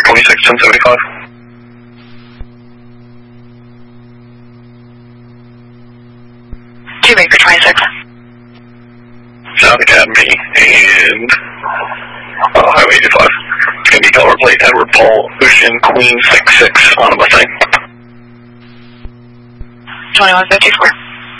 26 1075. Baker 26. South Academy and Highway 85. It's going to be color plate Edward Paul Ocean Queen 66 on a Mustang. 2154.